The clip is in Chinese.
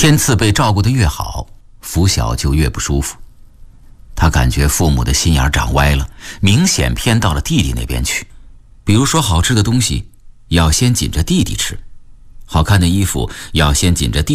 天赐被照顾得越好，拂晓就越不舒服。他感觉父母的心眼长歪了，明显偏到了弟弟那边去。比如说好吃的东西要先紧着弟弟吃，好看的衣服要先紧着弟弟